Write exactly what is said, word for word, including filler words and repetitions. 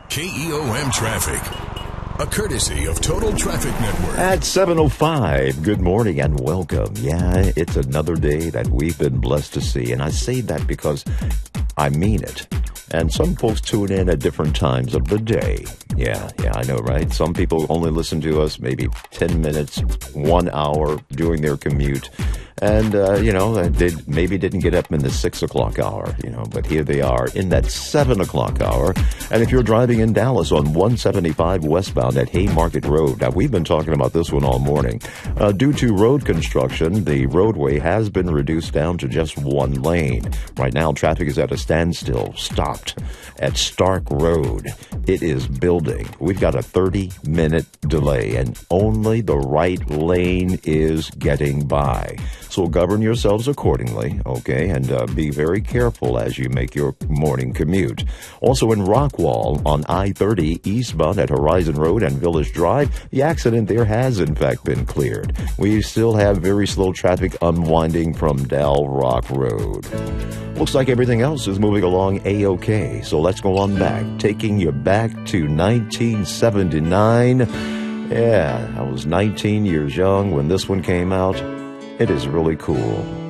K E O M Traffic, a courtesy of Total Traffic Network. At seven oh five, good morning and welcome. Yeah, it's another day that we've been blessed to see, and I say that because I mean it. And some folks tune in at different times of the day. Yeah, yeah, I know, right? Some people only listen to us maybe ten minutes, one hour during their commute. And, uh, you know, they maybe didn't get up in the six o'clock hour, you know, but here they are in that seven o'clock hour. And if you're driving in Dallas on one seventy-five westbound at Haymarket Road, now we've been talking about this one all morning. Uh, due to road construction, the roadway has been reduced down to just one lane. Right now, traffic is at a standstill, stopped at Stark Road. It is building. We've got a thirty minute delay, and only the right lane is getting by. So govern yourselves accordingly, okay, and uh, be very careful as you make your morning commute. Also in Rockwall on I thirty eastbound at Horizon Road and Village Drive, the accident there has in fact been cleared. We still have very slow traffic unwinding from Dal Rock Road. Looks like everything else is moving along A-OK, so let's go on back, taking you back to nineteen seventy-nine. Yeah, I was nineteen years young when this one came out. It is really cool.